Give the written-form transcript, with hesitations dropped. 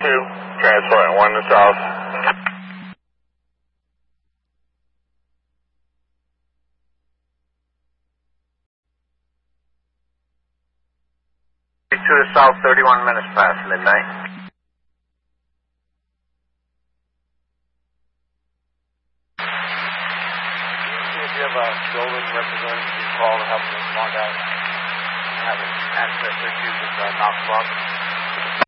transferring 1 to south. 2 to south, 31 minutes past midnight. If you have a building representative, you call to help them respond out and have an access issues with Knox Block.